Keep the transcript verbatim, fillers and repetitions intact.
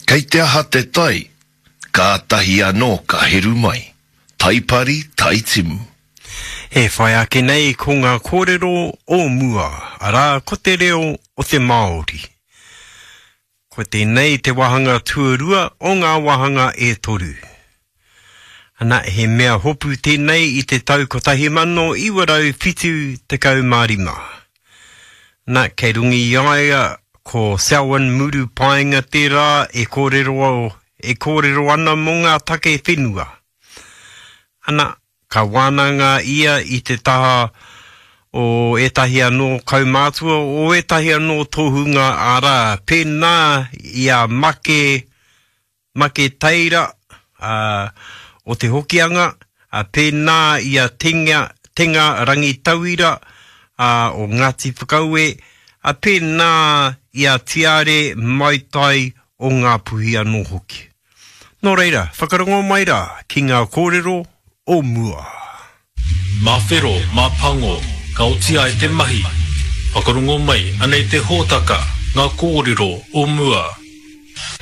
Kei te aha te tai, ka tahi anō ka heru mai, taipari tai timu. He whai ake nei ko ngā kōrero o mua, arā ko te reo o te Māori. Ko te nei te wahanga tuarua o ngā wahanga e toru. Ana he mea hopu tēnei i te tau kotahi mano iwarau whitu te kau marima. Na kei rungi iaia ko Selwyn Muru Paenga tērā e kōrero, e kōrero ana mō ngā take whenua. Ana ka wānanga ia i te taha o etahi anō kaumātua o etahi anō tohunga ara pēnā ia make, make teira uh, o te hokianga, a pēnā ia tenga, tenga rangi tauira uh, o Ngāti Whakaue, a pēnā ia tiare maitai o ngā puhi anō hoki. Nō reira, whakarongo mai rā ki ngā kōrero o mua. Mā whero, mā pango, ka otia e te mahi. Whakarongo mai, anei te hōtaka, ngā kōrero o mua.